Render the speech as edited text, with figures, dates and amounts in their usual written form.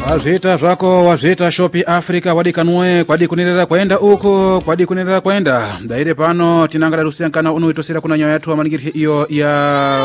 Wazvita zvako wazvita shopi Africa wadikanwe kwadi kunirira kwenda uko kwadi kunirira kwenda ndaire pano tinangala rusiyankana unoitosira kuna nyoya yatu amanigiri iyo ya